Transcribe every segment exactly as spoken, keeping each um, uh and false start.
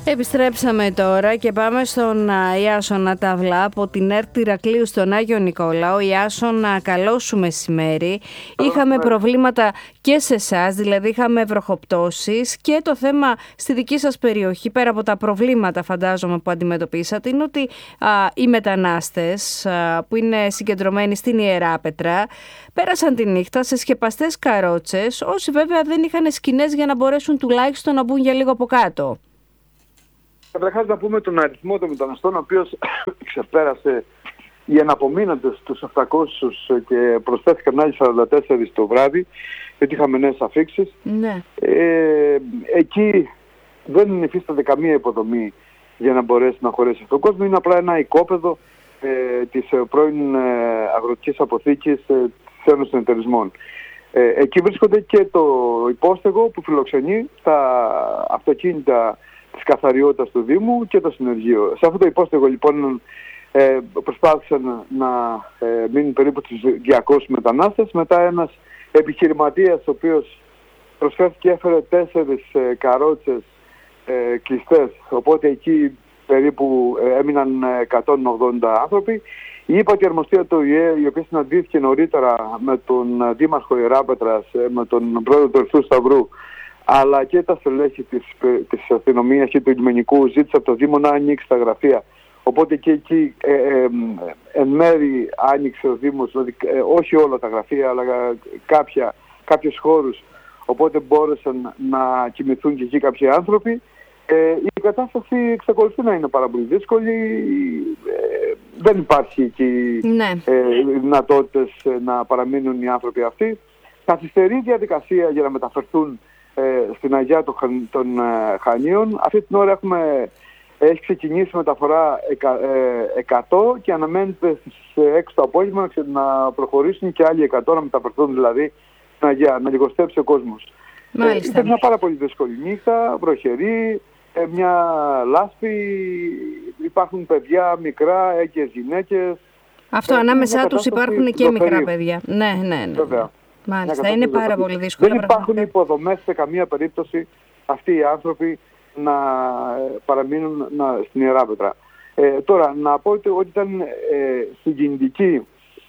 Επιστρέψαμε τώρα και πάμε στον Ιάσονα Ταυλά από την ΕΡΤ Ηρακλείου στον Άγιο Νικόλαο. Ιάσονα, καλό σου μεσημέρι. Είχαμε προβλήματα και σε εσάς, δηλαδή είχαμε βροχοπτώσεις, και το θέμα στη δική σας περιοχή, πέρα από τα προβλήματα φαντάζομαι που αντιμετωπίσατε, είναι ότι α, οι μετανάστες α, που είναι συγκεντρωμένοι στην Ιεράπετρα πέρασαν τη νύχτα σε σκεπαστές καρότσες, όσοι βέβαια δεν είχαν σκηνές για να μπορέσουν τουλάχιστον να μπουν για λίγο από κάτω. Καταρχάς να πούμε τον αριθμό των μεταναστών, ο οποίος ξεπέρασε οι αναπομείνοντες τους επτακόσιους και προσθέθηκαν άλλοι σαράντα τέσσερα το βράδυ, γιατί είχαμε νέες αφίξεις. Ναι. Ε, εκεί δεν υφίσταται καμία υποδομή για να μπορέσει να χωρέσει αυτόν τον κόσμο. Είναι απλά ένα οικόπεδο ε, της πρώην ε, αγροτικής αποθήκης ε, της Ένωσης Εντερισμών. Ε, εκεί βρίσκονται και το υπόστεγο που φιλοξενεί τα αυτοκίνητα της καθαριότητας του Δήμου και το συνεργείο. Σε αυτό το υπόστεγο λοιπόν ε, προσπάθησαν να ε, μείνουν περίπου τους διακόσιους μετανάστες. Μετά ένας επιχειρηματίας, ο οποίος προσφέρθηκε και έφερε τέσσερις ε, καρότσες ε, κλειστές, οπότε εκεί περίπου ε, έμειναν εκατόν ογδόντα άνθρωποι. Η ΥΠΑΤΗ αρμοστία του ΟΗΕ, η οποία συναντήθηκε νωρίτερα με τον Δήμαρχο Ιεράπετρας, ε, με τον πρόεδρο του Ερυθρού Σταυρού, αλλά και τα στελέχη της, της αστυνομίας και του λιμενικού, ζήτησε από το Δήμο να ανοίξει τα γραφεία. Οπότε και εκεί ε, ε, εν μέρη άνοιξε ο Δήμος, δηλαδή, ε, όχι όλα τα γραφεία, αλλά κάποια, κάποιους χώρους, οπότε μπόρεσαν να κοιμηθούν και εκεί κάποιοι άνθρωποι. Ε, η κατάσταση εξακολουθεί να είναι πάρα πολύ δύσκολη. Ε, δεν υπάρχει εκεί ναι. ε, δυνατότητες να παραμείνουν οι άνθρωποι αυτοί. Καθυστερεί η διαδικασία για να μεταφερθούν ε, στην Αγιά των, των ε, Χανίων. Αυτή την ώρα έχουμε, έχει ξεκινήσει μεταφορά εκατό και αναμένεται στις έξι το απόγευμα να προχωρήσουν και άλλοι εκατό να μεταφερθούν δηλαδή στην Αγιά, να λιγοστέψει ο κόσμος. Ε, ήταν μια πάρα πολύ δύσκολη νύχτα, βροχερή, ε, μια λάσπη, υπάρχουν παιδιά μικρά, έγκυες γυναίκες. Αυτό, ε, ανάμεσά τους υπάρχουν και δοφερή. Μικρά παιδιά. Ναι, ναι, ναι. Βέβαια. Μάλιστα, είναι πάρα πολύ δύσκολο. Δεν υπάρχουν υποδομές σε καμία περίπτωση αυτοί οι άνθρωποι να παραμείνουν να, στην Ιεράπετρα. Ε, τώρα, να πω ότι, ότι ήταν ε, συγκινητική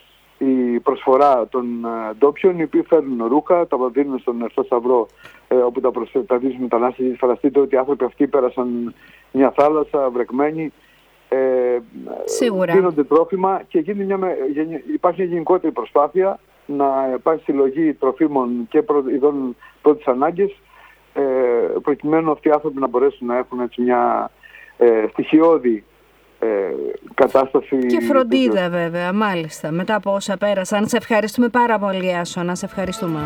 η προσφορά των ε, ντόπιων, οι οποίοι φέρνουν ρούχα, τα δίνουν στον Ερυθρό Σταυρό, ε, όπου τα προσθέτουν μετανάστες. Φανταστείτε ότι οι άνθρωποι αυτοί πέρασαν μια θάλασσα βρεκμένοι, ε, Σίγουρα. δίνονται τρόφιμα και γίνει μια, υπάρχει μια γενικότερη προσπάθεια να υπάρχει συλλογή τροφίμων και ειδών πρώτης ανάγκης, ε, προκειμένου αυτοί οι άνθρωποι να μπορέσουν να έχουν έτσι μια ε, στοιχειώδη ε, κατάσταση. Και φροντίδα βέβαια, μάλιστα, μετά από όσα πέρασαν. Σε ευχαριστούμε πάρα πολύ, Άσονα, σε ευχαριστούμε.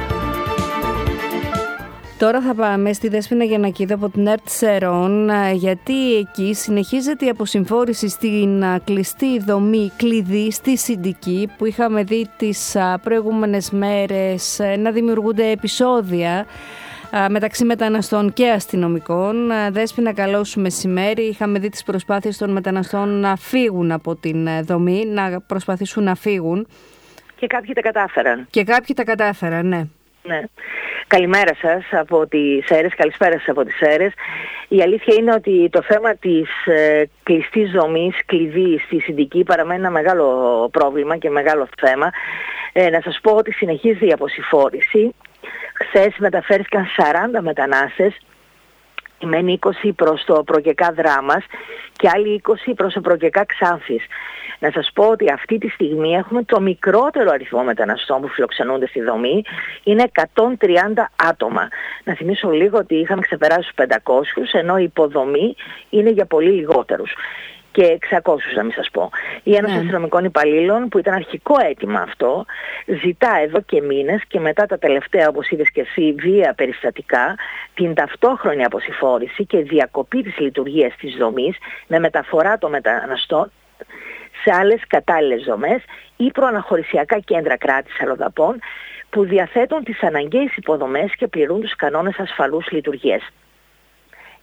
Τώρα θα πάμε στη Δέσποινα Γιαννακίδου από την ΕΡΤ Σερών, γιατί εκεί συνεχίζεται η αποσυμφόρηση στην κλειστή δομή κλειδί στη Συντική, που είχαμε δει τις προηγούμενες μέρες να δημιουργούνται επεισόδια μεταξύ μεταναστών και αστυνομικών. Δέσποινα, καλό σου μεσημέρι. Είχαμε δει τις προσπάθειες των μεταναστών να φύγουν από την δομή, να προσπαθήσουν να φύγουν. Και κάποιοι τα κατάφεραν. Και κάποιοι τα κατάφεραν, ναι. Ναι. Καλημέρα σας από τις Σέρρες, καλησπέρα σας από τις Σέρρες. Η αλήθεια είναι ότι το θέμα της ε, κλειστής δομής, κλειδί στη Συντική, παραμένει ένα μεγάλο πρόβλημα και μεγάλο θέμα. Ε, να σας πω ότι συνεχίζει η αποσυμφόρηση. Χθες μεταφέρθηκαν σαράντα μετανάστες, μένει είκοσι προς το Προκεκά Δράμας και άλλοι είκοσι προς το Προκεκά Ξάνθης. Να σας πω ότι αυτή τη στιγμή έχουμε το μικρότερο αριθμό μεταναστών που φιλοξενούνται στη δομή, είναι εκατόν τριάντα άτομα. Να θυμίσω λίγο ότι είχαμε ξεπεράσει τους πεντακόσιους, ενώ η υποδομή είναι για πολύ λιγότερους. Και εξακόσιους να μην σας πω. Η Ένωση yeah. Αστυνομικών Υπαλλήλων, που ήταν αρχικό αίτημα αυτό, ζητά εδώ και μήνες και μετά τα τελευταία, όπως είδες και εσύ, βία περιστατικά, την ταυτόχρονη αποσυμφόρηση και διακοπή της λειτουργίας της δομής με μεταφορά των μεταναστών σε άλλες κατάλληλες δομές ή προαναχωρησιακά κέντρα κράτησης αλλοδαπών που διαθέτουν τις αναγκαίες υποδομές και πληρούν τους κανόνες ασφαλούς λειτουργίας.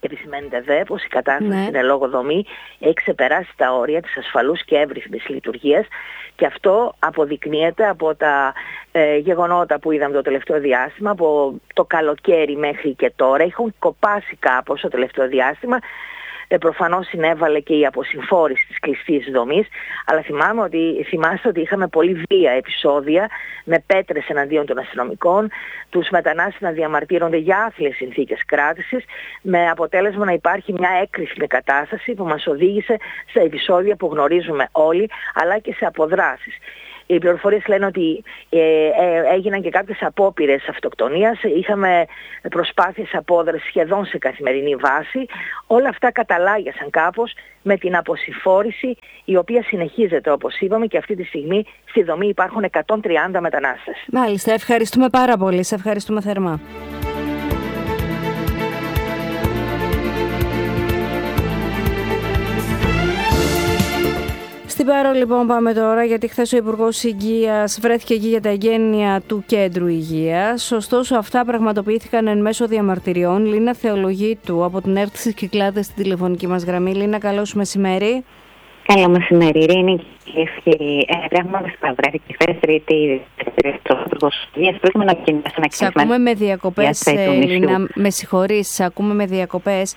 Επισημαίνεται δε πως η κατάσταση Ναι. στην ελόγω δομή έχει ξεπεράσει τα όρια της ασφαλούς και εύρυθμης λειτουργίας, και αυτό αποδεικνύεται από τα ε, γεγονότα που είδαμε το τελευταίο διάστημα, από το καλοκαίρι μέχρι και τώρα. Έχουν κοπάσει κάπως το τελευταίο διάστημα. Ε, προφανώς συνέβαλε και η αποσυμφόρηση της κλειστής δομής, αλλά θυμάμαι ότι, θυμάστε ότι είχαμε πολύ βία επεισόδια με πέτρες εναντίον των αστυνομικών, τους μετανάστες να διαμαρτύρονται για άθλιες συνθήκες κράτησης, με αποτέλεσμα να υπάρχει μια έκρηθμη κατάσταση που μας οδήγησε σε επεισόδια που γνωρίζουμε όλοι, αλλά και σε αποδράσεις. Οι πληροφορίες λένε ότι ε, ε, έγιναν και κάποιες απόπειρες αυτοκτονίας, είχαμε προσπάθειες απόδρασης σχεδόν σε καθημερινή βάση. Όλα αυτά καταλάγιασαν κάπως με την αποσυμφόρηση, η οποία συνεχίζεται όπως είπαμε, και αυτή τη στιγμή στη δομή υπάρχουν εκατόν τριάντα μετανάστες. Μάλιστα, ευχαριστούμε πάρα πολύ, σε ευχαριστούμε θερμά. Στην Πάρο λοιπόν πάμε τώρα, γιατί χθες ο Υπουργός Υγείας βρέθηκε εκεί για τα εγγένεια του Κέντρου Υγείας. Ωστόσο αυτά πραγματοποιήθηκαν εν μέσω διαμαρτυριών. Λίνα Θεολογίτου από την ΕΡΤ στις Κυκλάδες στην τηλεφωνική μας γραμμή. Λίνα, καλώς μεσημέρι. Καλό μεσημέρι, Ειρήνη. Πράγματι, βρέθηκε χθες Τρίτη ο Υπουργός Υγείας. Πρέπει να κινηθεί ένα Σε ακούμε με διακοπές, Λίνα. Με συγχωρείς, σε ακούμε με διακοπές.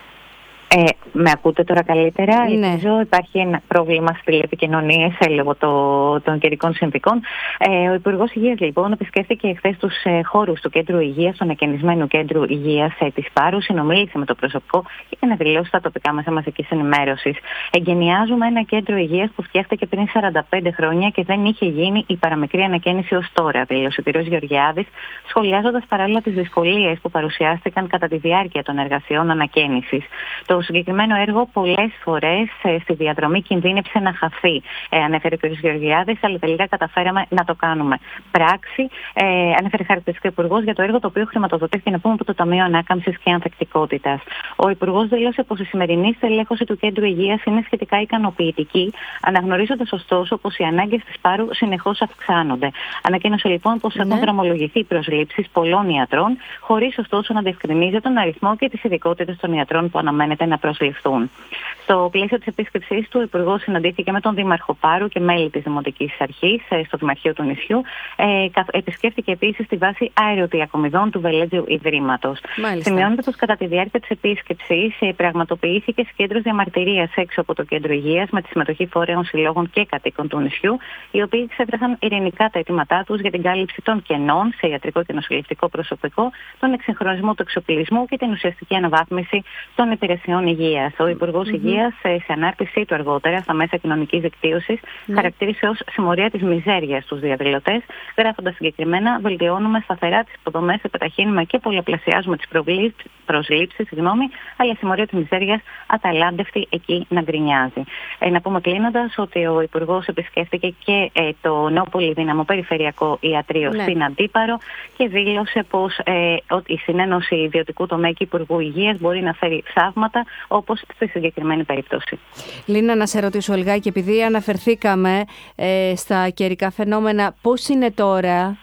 Ε, με ακούτε τώρα καλύτερα? Ναι. Ελπίζω. Υπάρχει ένα πρόβλημα στις τηλεπικοινωνίες λόγω το, των καιρικών συνθήκων. Ε, ο Υπουργός Υγείας λοιπόν επισκέφθηκε χθες τους ε, χώρους του Κέντρου Υγείας, του ανακαινισμένου Κέντρου Υγείας ε, της Πάρου, συνομίλησε με το προσωπικό και έκανε δηλώσεις στα τοπικά μέσα μαζικής ενημέρωσης. Εγκαινιάζουμε ένα κέντρο υγείας που φτιάχτηκε πριν σαράντα πέντε χρόνια και δεν είχε γίνει η παραμικρή ανακαίνιση ως τώρα, δήλωσε ο κ. Γεωργιάδης, σχολιάζοντας παράλληλα τις δυσκολίες που παρουσιάστηκαν κατά τη διάρκεια των εργασιών ανακαίνισης. Το συγκεκριμένο έργο πολλές φορές ε, στη διαδρομή κινδύνεψε να χαθεί, ε, ανέφερε ο κ. Γεωργιάδης, αλλά τελικά καταφέραμε να το κάνουμε πράξη. Ε, ανέφερε χαρακτηριστικό Υπουργός για το έργο, το οποίο χρηματοδοτήθηκε, να πούμε, από το Ταμείο Ανάκαμψης και Ανθεκτικότητας. Ο Υπουργός δήλωσε πως η σημερινή στελέχωση του Κέντρου Υγείας είναι σχετικά ικανοποιητική, αναγνωρίζοντας ωστόσο πως οι ανάγκες της Πάρου συνεχώς αυξάνονται. Ανακοίνωσε λοιπόν πως έχουν δρομολογηθεί προσλήψεις πολλών ιατρών, χωρίς ωστόσο να διευκρινίζει τον αριθμό και τις ειδικότητες των ιατρών που αναμένεται να προσληφθούν. Στο πλαίσιο της επίσκεψής του, ο Υπουργός συναντήθηκε με τον Δήμαρχο Πάρου και μέλη της Δημοτικής Αρχής στο Δημαρχείο του νησιού. Ε, επισκέφθηκε επίσης τη βάση αεροδιακομιδών του Βελέτζιου Ιδρύματος. Σημειώνεται πως κατά τη διάρκεια της επίσκεψης ε, πραγματοποιήθηκε συγκέντρωση διαμαρτυρίας έξω από το Κέντρο Υγείας με τη συμμετοχή φορέων, συλλόγων και κατοίκων του νησιού, οι οποίοι εξέφρασαν ειρηνικά τα αιτήματά τους για την κάλυψη των κενών σε ιατρικό και νοσηλευτικό προσωπικό, τον εξυγχρονισμό του εξοπλισμού και την ουσιαστική αναβάθμιση των υπηρεσιών υγείας. Ο Υπουργός mm-hmm. Υγείας, σε ανάρτησή του αργότερα στα μέσα κοινωνικής δικτύωσης, mm-hmm. χαρακτήρισε ως συμμορία της μιζέριας τους διαδηλωτές, γράφοντας συγκεκριμένα: βελτιώνουμε σταθερά τις υποδομές, επιταχύνουμε και πολλαπλασιάζουμε τις προσλήψεις, συγγνώμη, αλλά η συμμορία της μιζέριας αταλάντευτη εκεί να γκρινιάζει. Ε, να πούμε κλείνοντας ότι ο Υπουργός επισκέφθηκε και ε, το νέο πολυδύναμο περιφερειακό ιατρείο ναι. στην Αντίπαρο και δήλωσε πως ε, ότι η συνένωση ιδιωτικού τομέα και Υπουργού Υγείας μπορεί να φέρει θαύματα, όπως στη συγκεκριμένη περίπτωση. Λίνα, να σε ρωτήσω λιγάκι, επειδή αναφερθήκαμε ε, στα καιρικά φαινόμενα, πώς είναι τώρα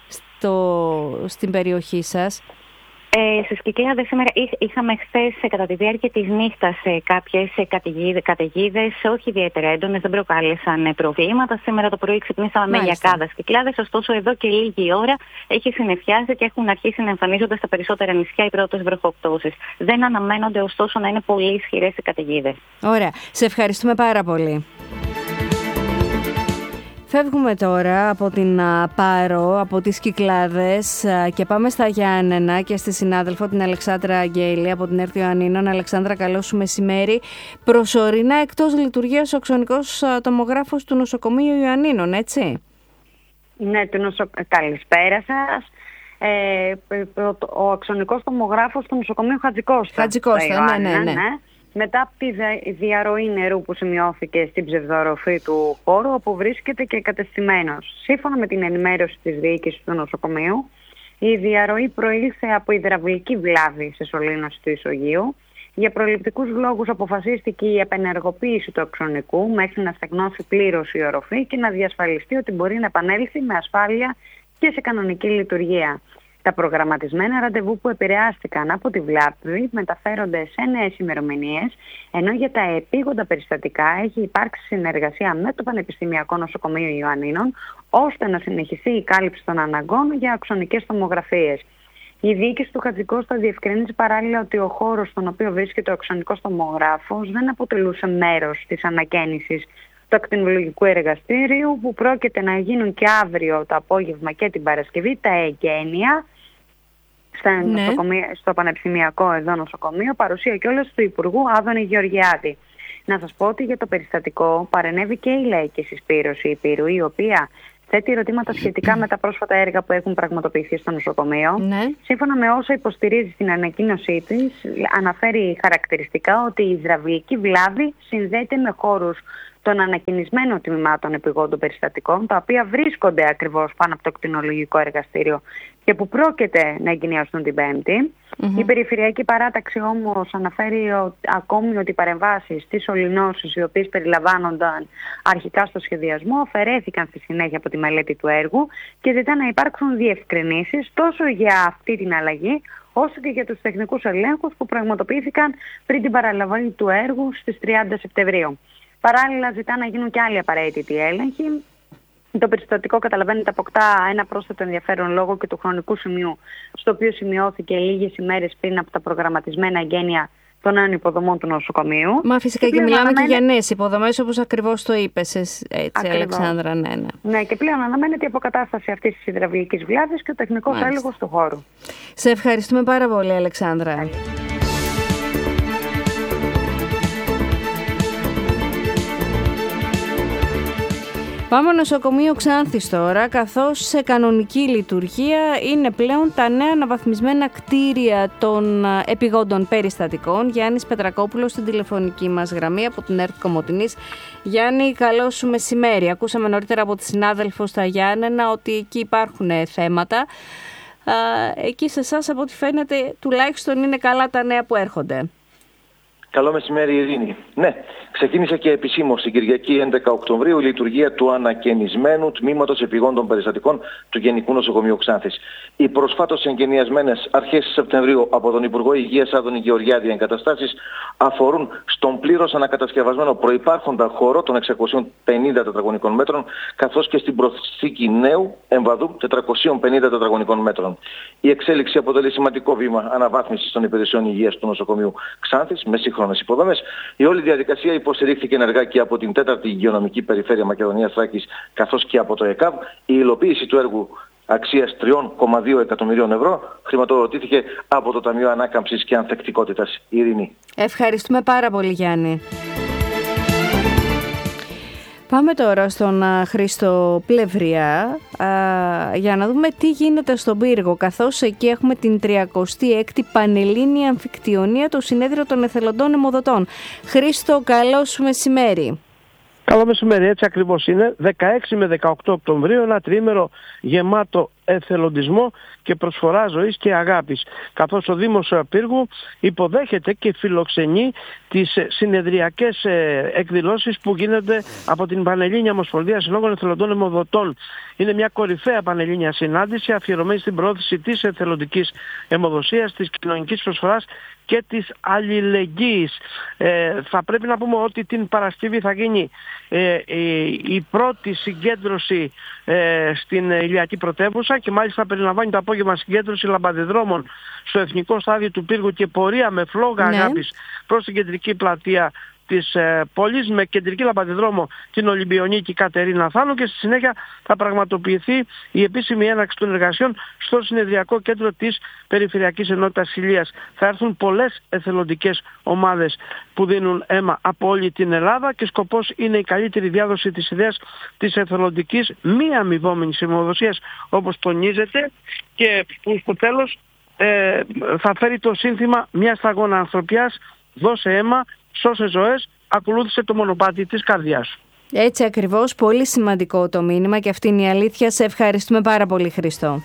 στο, στην περιοχή σας? Ε, στις Κυκλάδες σήμερα είχαμε χθες κατά τη διάρκεια της νύχτας κάποιες καταιγίδες, όχι ιδιαίτερα έντονες, δεν προκάλεσαν προβλήματα. Σήμερα το πρωί ξυπνήσαμε με λιακάδα στις Κυκλάδες, ωστόσο εδώ και λίγη ώρα έχει συννεφιάσει και έχουν αρχίσει να εμφανίζονται στα περισσότερα νησιά οι πρώτες βροχοπτώσεις. Δεν αναμένονται ωστόσο να είναι πολύ ισχυρές οι καταιγίδες. Ωραία. Σε ευχαριστούμε πάρα πολύ. Φεύγουμε τώρα από την Πάρο, από τις Κυκλάδες και πάμε στα Γιάννενα και στη συνάδελφο την Αλεξάνδρα Αγγέλη από την ΕΡΤ Ιωαννίνων. Αλεξάνδρα, καλό σου μεσημέρι. Προσωρινά εκτός λειτουργίας ο αξονικός τομογράφος του νοσοκομείου Ιωαννίνων, έτσι? Ναι, του νοσο... καλησπέρα σας. Ε, ο, ο αξονικός τομογράφος του νοσοκομείου Χατζικώστα. Χατζικώστα, ναι, ναι, ναι. ναι. Μετά από τη διαρροή νερού που σημειώθηκε στην ψευδορροφή του χώρου, όπου βρίσκεται και κατεστημένος. Σύμφωνα με την ενημέρωση της διοίκησης του νοσοκομείου, η διαρροή προήλθε από υδραυλική βλάβη σε σωλήνωση του ισογείου. Για προληπτικούς λόγους αποφασίστηκε η επενεργοποίηση του αξονικού μέχρι να στεγνώσει πλήρως η οροφή και να διασφαλιστεί ότι μπορεί να επανέλθει με ασφάλεια και σε κανονική λειτουργία. Τα προγραμματισμένα ραντεβού που επηρεάστηκαν από τη βλάβη μεταφέρονται σε νέες ημερομηνίες, ενώ για τα επίγοντα περιστατικά έχει υπάρξει συνεργασία με το Πανεπιστημιακό Νοσοκομείο Ιωαννίνων, ώστε να συνεχιστεί η κάλυψη των αναγκών για αξονικές τομογραφίες. Η διοίκηση του Χατζικώστα διευκρινίζει παράλληλα ότι ο χώρος στον οποίο βρίσκεται ο αξονικός τομογράφος δεν αποτελούσε μέρος της ανακαίνησης του ακτινολογικού εργαστήριου, που πρόκειται να γίνουν και αύριο το απόγευμα και την Παρασκευή τα εγγένεια ναι. στο Πανεπιστημιακό εδώ νοσοκομείο, παρουσία κιόλας του Υπουργού Άδωνη Γεωργιάδη. Να σας πω ότι για το περιστατικό παρενέβη και η Λαϊκή Συσπήρωση Υπήρου, η οποία θέτει ερωτήματα σχετικά με τα πρόσφατα έργα που έχουν πραγματοποιηθεί στο νοσοκομείο. Ναι. Σύμφωνα με όσα υποστηρίζει στην ανακοίνωσή της, αναφέρει χαρακτηριστικά ότι η υδραυλική βλάβη συνδέεται με χώρους των ανακαινισμένων τμήματων επιγόντων περιστατικών, τα οποία βρίσκονται ακριβώς πάνω από το κτηνολογικό εργαστήριο και που πρόκειται να εγκαινιαστούν την Πέμπτη. Mm-hmm. Η περιφερειακή παράταξη όμως αναφέρει ο, ακόμη ότι οι παρεμβάσεις στις ολυνώσεις, οι οποίες περιλαμβάνονταν αρχικά στο σχεδιασμό, αφαιρέθηκαν στη συνέχεια από τη μελέτη του έργου και ζητά να υπάρξουν διευκρινήσεις τόσο για αυτή την αλλαγή, όσο και για τους τεχνικούς ελέγχους που πραγματοποιήθηκαν πριν την παραλαβή του έργου στις τριάντα Σεπτεμβρίου. Παράλληλα, ζητά να γίνουν και άλλοι απαραίτητοι έλεγχοι. Το περιστατικό, καταλαβαίνετε, αποκτά ένα πρόσθετο ενδιαφέρον λόγω και του χρονικού σημείου, στο οποίο σημειώθηκε λίγες ημέρες πριν από τα προγραμματισμένα εγγένεια των νέων υποδομών του νοσοκομείου. Μα φυσικά και, και μιλάμε αναμένε... και για νέες υποδομές, όπως ακριβώς το είπες έτσι, ακριβώς. Αλεξάνδρα. Ναι, ναι. ναι, και πλέον αναμένεται η αποκατάσταση αυτής της υδραυλικής βλάβης και ο τεχνικός έλεγχος του χώρου. Σε ευχαριστούμε πάρα πολύ, Αλεξάνδρα. Μάλιστα. Πάμε νοσοκομείο Ξάνθης τώρα, καθώς σε κανονική λειτουργία είναι πλέον τα νέα αναβαθμισμένα κτίρια των επιγόντων περιστατικών. Γιάννης Πετρακόπουλος στην τηλεφωνική μας γραμμή από την ΕΡΤ Κομοτηνής. Γιάννη, καλό σου μεσημέρι. Ακούσαμε νωρίτερα από τη συνάδελφο στα Γιάννενα ότι εκεί υπάρχουν θέματα. Εκεί σε εσάς, από ό,τι φαίνεται, τουλάχιστον είναι καλά τα νέα που έρχονται. Καλό μεσημέρι, Ειρήνη. Ναι, ξεκίνησε και επισήμως την Κυριακή έντεκα Οκτωβρίου η λειτουργία του ανακαινισμένου τμήματος επιγόντων περιστατικών του Γενικού Νοσοκομείου Ξάνθης. Οι προσφάτως εγκαινιασμένες αρχές Σεπτεμβρίου από τον Υπουργό Υγείας Άδωνη Γεωργιάδη εγκαταστάσεις αφορούν στον πλήρως ανακατασκευασμένο προϋπάρχοντα χώρο των εξακόσιων πενήντα τετραγωνικών μέτρων, καθώς και στην προσθήκη νέου εμβαδού τετρακόσιων πενήντα τετραγωνικών μέτρων. Η εξέλιξη αποτελεί σημαντικό βήμα αναβάθμισης των υπηρεσιών υγείας του νοσοκομείου Ξάνθης με σύγχρονες υποδομές. Η όλη διαδικασία υποστηρίχθηκε ενεργά και από την τέταρτη Υγειονομική Περιφέρεια Μακεδονίας Θράκης, καθώς και από το ΕΚΑΒ. Η υλοποίηση του έργου αξίας τρία κόμμα δύο εκατομμυρίων ευρώ χρηματοδοτήθηκε από το Ταμείο Ανάκαμψης και Ανθεκτικότητας. Ειρήνη. Ευχαριστούμε πάρα πολύ, Γιάννη. Πάμε τώρα στον α, Χρήστο Πλευριά α, για να δούμε τι γίνεται στον Πύργο, καθώς εκεί έχουμε την τριακοστή έκτη Πανελλήνια Αμφικτιονία, το Συνέδριο των Εθελοντών Αιμοδοτών. Χρήστο, καλό σου μεσημέρι. Καλό μεσημέρι, έτσι ακριβώς είναι. δεκαέξι με δεκαοκτώ Οκτωβρίου, ένα τριήμερο γεμάτο εθελοντισμό και προσφορά ζωής και αγάπης, καθώς ο Δήμος Πύργου υποδέχεται και φιλοξενεί τις συνεδριακές εκδηλώσεις που γίνονται από την Πανελλήνια Ομοσπονδία Συλλόγων Εθελοντών Αιμοδοτών. Είναι μια κορυφαία πανελλήνια συνάντηση αφιερωμένη στην προώθηση της εθελοντικής αιμοδοσίας, της κοινωνικής προσφοράς και της αλληλεγγύης. Ε, θα πρέπει να πούμε ότι την Παρασκευή θα γίνει ε, η, η πρώτη συγκέντρωση ε, στην Ηλιακή Πρωτεύουσα και μάλιστα περιλαμβάνει το απόγευμα συγκέντρωση λαμπαδιδρόμων στο Εθνικό Στάδιο του Πύργου και πορεία με φλόγα ναι. αγάπης προς την κεντρική πλατεία της ε, πόλης με κεντρική λαμπαδιδρόμο την Ολυμπιονίκη Κατερίνα Θάνου, και στη συνέχεια θα πραγματοποιηθεί η επίσημη έναρξη των εργασιών στο συνεδριακό κέντρο της Περιφερειακής Ενότητας Ηλίας. Θα έρθουν πολλές εθελοντικές ομάδες που δίνουν αίμα από όλη την Ελλάδα και σκοπός είναι η καλύτερη διάδοση της ιδέας της εθελοντικής μη αμοιβόμενης αιμοδοσίας, όπως τονίζεται, και που στο τέλος ε, θα φέρει το σύνθημα «Μια σταγόνα ανθρωπιάς, δώσε αίμα, σώσε ζωές, ακολούθησε το μονοπάτι της καρδιάς σου». Έτσι ακριβώς, πολύ σημαντικό το μήνυμα και αυτή είναι η αλήθεια. Σε ευχαριστούμε πάρα πολύ, Χριστό.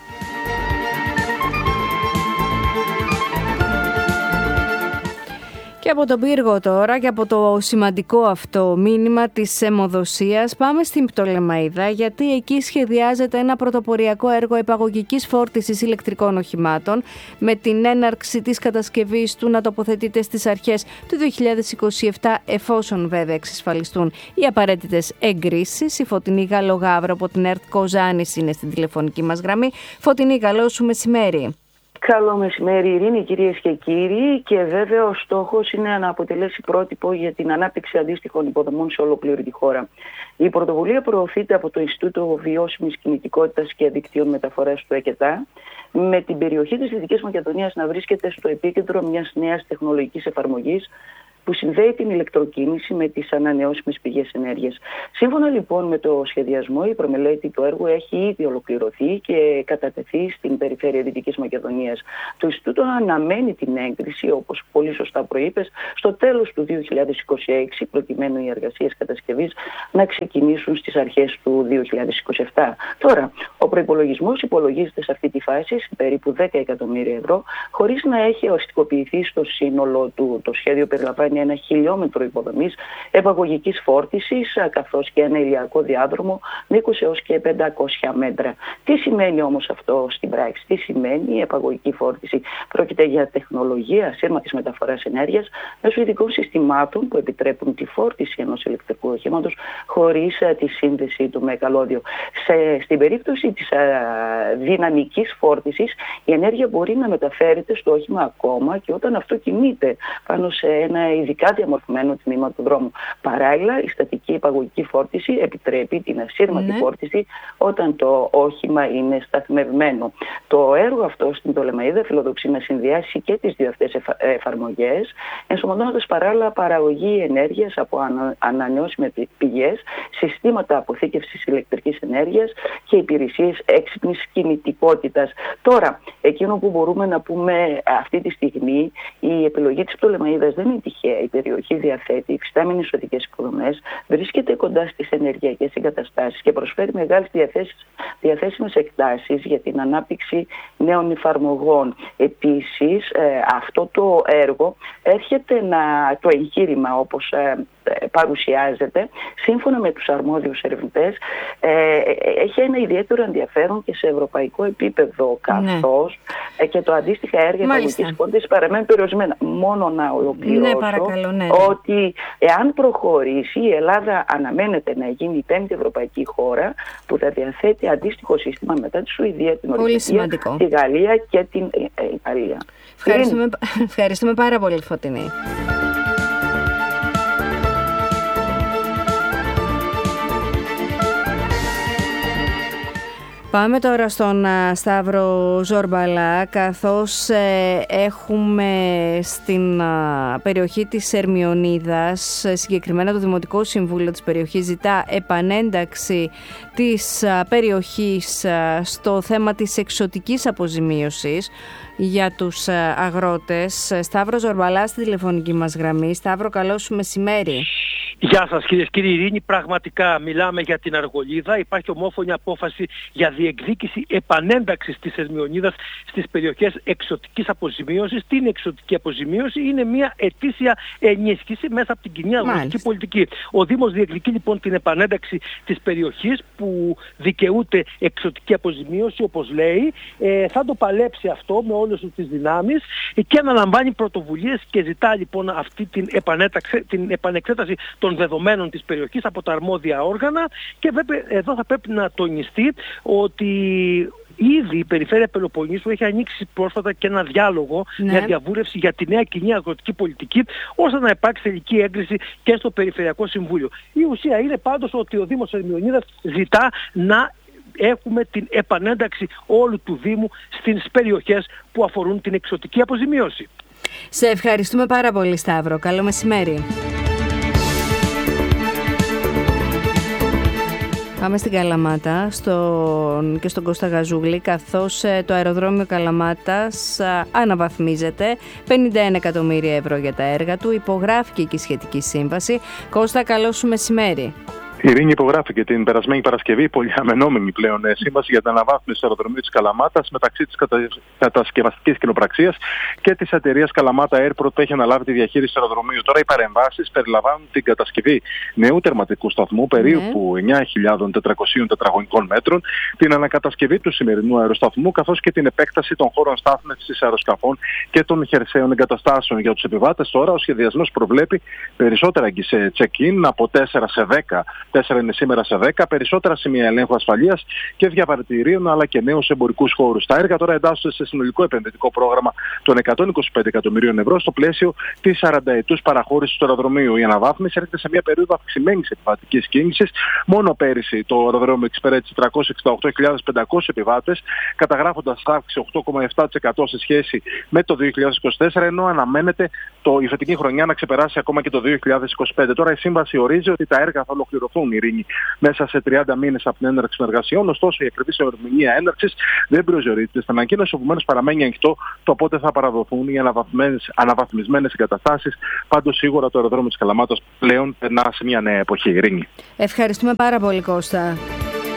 Και από τον πύργο τώρα και από το σημαντικό αυτό μήνυμα της αιμοδοσίας πάμε στην Πτολεμαΐδα, γιατί εκεί σχεδιάζεται ένα πρωτοποριακό έργο επαγωγικής φόρτισης ηλεκτρικών οχημάτων με την έναρξη της κατασκευής του να τοποθετείται στις αρχές του δύο χιλιάδες είκοσι επτά, εφόσον βέβαια εξασφαλιστούν οι απαραίτητες εγκρίσεις. Η Φωτεινή Γαλλογάβρο από την ΕΡΤ Κοζάνης είναι στην τηλεφωνική μας γραμμή. Φωτεινή, καλό σου μεσημέρι. Καλό μεσημέρι, Ειρήνη, κυρίες και κύριοι. Και βέβαια ο στόχος είναι να αποτελέσει πρότυπο για την ανάπτυξη αντίστοιχων υποδομών σε ολόκληρη τη χώρα. Η πρωτοβουλία προωθείται από το Ινστιτούτο Βιώσιμης Κινητικότητας και Δικτύων Μεταφοράς του ΕΚΕΤΑ, με την περιοχή της Δυτικής Μακεδονίας να βρίσκεται στο επίκεντρο μιας νέας τεχνολογικής εφαρμογής που συνδέει την ηλεκτροκίνηση με τις ανανεώσιμες πηγές ενέργειας. Σύμφωνα λοιπόν με το σχεδιασμό, η προμελέτη του έργου έχει ήδη ολοκληρωθεί και κατατεθεί στην περιφέρεια Δυτικής Μακεδονίας. Το Ινστιτούτο αναμένει την έγκριση, όπως πολύ σωστά προείπες, στο τέλος του δύο χιλιάδες είκοσι έξι, προκειμένου οι εργασίες κατασκευής να ξεκινήσουν στις αρχές του δύο χιλιάδες είκοσι επτά. Τώρα, ο προϋπολογισμός υπολογίζεται σε αυτή τη φάση σε περίπου δέκα εκατομμύρια ευρώ, χωρίς να έχει οριστικοποιηθεί στο σύνολό του. Το σχέδιο περιλαμβάνει ένα χιλιόμετρο υποδομής επαγωγικής φόρτισης, καθώς και ένα ηλιακό διάδρομο μήκους έως και πεντακόσια μέτρα. Τι σημαίνει όμως αυτό στην πράξη? Τι σημαίνει η επαγωγική φόρτιση? Πρόκειται για τεχνολογία ασύρματης μεταφοράς ενέργειας μέσω ειδικών συστημάτων που επιτρέπουν τη φόρτιση ενός ηλεκτρικού οχήματος χωρίς τη σύνδεση του με καλώδιο. Σε, στην περίπτωση της α, δυναμικής φόρτισης, η ενέργεια μπορεί να μεταφέρεται στο όχημα ακόμα και όταν αυτό κινείται πάνω σε ένα ειδικά διαμορφωμένο τμήμα του δρόμου. Παράλληλα, η στατική υπαγωγική φόρτιση επιτρέπει την ασύρματη ναι. φόρτιση όταν το όχημα είναι σταθμευμένο. Το έργο αυτό στην Πτολεμαΐδα φιλοδοξεί να συνδυάσει και τις δύο αυτές εφαρμογές, ενσωματώνοντας παράλληλα παραγωγή ενέργειας από ανα, ανανεώσιμες πηγές, συστήματα αποθήκευσης ηλεκτρικής ενέργειας και υπηρεσίες έξυπνης κινητικότητας. Τώρα, εκείνο που μπορούμε να πούμε αυτή τη στιγμή, η επιλογή της Πτολεμαΐδας δεν είναι τυχαία. Η περιοχή διαθέτει υφιστάμενες οδικές υποδομές, βρίσκεται κοντά στις ενεργειακές εγκαταστάσεις και προσφέρει μεγάλες διαθέσιμες εκτάσεις για την ανάπτυξη νέων εφαρμογών. Επίσης, ε, αυτό το έργο έρχεται να, το εγχείρημα όπως ε, παρουσιάζεται, σύμφωνα με τους αρμόδιους ερευνητές, ε, έχει ένα ιδιαίτερο ενδιαφέρον και σε ευρωπαϊκό επίπεδο, καθώς ναι. και το αντίστοιχα έργα επαγωγικής φόρτισης παραμένουν περιορισμένα. Μόνο να ολοκληρώσω ναι, παρακαλώ, ναι. ότι εάν προχωρήσει, η Ελλάδα αναμένεται να γίνει η πέμπτη ευρωπαϊκή χώρα που θα διαθέτει αντίστοιχο σύστημα μετά τη Σουηδία, την Ορβηγία, τη Γαλλία και την Ιταλία. Ευχαριστούμε, ευχαριστούμε πάρα πολύ, Φωτεινή. Πάμε τώρα στον Σταύρο Ζορμπαλά, καθώς ε, έχουμε στην α, περιοχή της Ερμιονίδας, συγκεκριμένα το Δημοτικό Συμβούλιο της περιοχής ζητά επανένταξη της α, περιοχής α, στο θέμα της εξωτικής αποζημίωσης για τους α, αγρότες. Σταύρο Ζορμπαλά στη τηλεφωνική μας γραμμή. Σταύρο, καλό σου μεσημέρι. Γεια σας κυρίες και κύριοι. Ειρήνη, πραγματικά μιλάμε για την Αργολίδα. Υπάρχει ομόφωνη απόφαση για διεκδίκηση επανένταξης της Ερμιονίδας στις περιοχές εξωτικής αποζημίωσης. Τι είναι εξωτική αποζημίωση? Είναι μια ετήσια ενίσχυση μέσα από την κοινή αγροτική πολιτική. Ο Δήμος διεκδικεί λοιπόν την επανένταξη της περιοχής που δικαιούται εξωτική αποζημίωση, όπως λέει. Ε, θα το παλέψει αυτό με όλες τις δυνάμεις και αναλαμβάνει πρωτοβουλίες και ζητά λοιπόν αυτή την, την επανεξέταση των δεδομένων της περιοχής από τα αρμόδια όργανα. Και βέβαια εδώ θα πρέπει να τονιστεί ότι ήδη η Περιφέρεια Πελοποννήσου έχει ανοίξει πρόσφατα και ένα διάλογο, ναι. μια διαβούλευση για τη νέα κοινή αγροτική πολιτική, ώστε να υπάρξει τελική έγκριση και στο Περιφερειακό Συμβούλιο. Η ουσία είναι πάντως ότι ο Δήμος Ερμιονίδας ζητά να έχουμε την επανένταξη όλου του Δήμου στις περιοχές που αφορούν την εξωτική αποζημίωση. Σε ευχαριστούμε πάρα πολύ, Σταύρο. Καλό μεσημέρι. Πάμε στην Καλαμάτα στον, και στον Κώστα Γαζούλη, καθώς το αεροδρόμιο Καλαμάτας α, αναβαθμίζεται. πενήντα ένα εκατομμύρια ευρώ για τα έργα του. Υπογράφηκε και η σχετική σύμβαση. Κώστα, καλό σου μεσημέρι. Η Ειρήνη υπογράφηκε την περασμένη Παρασκευή πολύ αμενόμενη πλέον σύμβαση για την αναβάθμιση του αεροδρομίου της Καλαμάτας μεταξύ της κατα... κατασκευαστικής κοινοπραξίας και της εταιρείας Καλαμάτα Airport που έχει αναλάβει τη διαχείριση του αεροδρομίου. Τώρα οι παρεμβάσεις περιλαμβάνουν την κατασκευή νέου τερματικού σταθμού περίπου mm. εννιά χιλιάδες τετρακόσιων τετραγωνικών μέτρων, την ανακατασκευή του σημερινού αεροσταθμού καθώς και την επέκταση των χώρων στάθμευσης αεροσκαφών και των χερσαίων εγκαταστάσεων. Για τους επιβάτες τώρα ο σχεδιασμός προβλέπει περισσότερα γκισέ check-in από τέσσερα σε δέκα. τέσσερα είναι σήμερα σε δέκα, περισσότερα σημεία ελέγχου ασφαλείας και διαβατηρίων αλλά και νέους εμπορικούς χώρους. Τα έργα τώρα εντάσσονται σε συνολικό επενδυτικό πρόγραμμα των εκατόν είκοσι πέντε εκατομμυρίων ευρώ στο πλαίσιο της σαρανταετούς παραχώρησης του αεροδρομίου. Η αναβάθμιση έρχεται σε μια περίοδο αυξημένης επιβατικής κίνησης. Μόνο πέρυσι το αεροδρόμιο εξυπηρέτησε τριακόσιες εξήντα οκτώ χιλιάδες πεντακόσιους επιβάτες, καταγράφοντας αύξηση οκτώ κόμμα επτά τοις εκατό σε σχέση με το δύο χιλιάδες είκοσι τέσσερα, ενώ αναμένεται το, η φετινή χρονιά να ξεπεράσει ακόμα και το δύο χιλιάδες είκοσι πέντε. Τώρα η σύμβαση ορίζει ότι τα έργα θα ολοκληρωθούν, Ειρήνη, μέσα σε τριάντα μήνες από την έναρξη των εργασιών. Ωστόσο, η ακριβής ημερομηνία έναρξης δεν προσδιορίζεται στην ανακοίνωση, επομένως παραμένει ανοιχτό το πότε θα παραδοθούν οι αναβαθμισμένες εγκαταστάσεις. Πάντως, σίγουρα το αεροδρόμιο της Καλαμάτας πλέον περνά σε μια νέα εποχή, Ειρήνη. Ευχαριστούμε πάρα πολύ, Κώστα.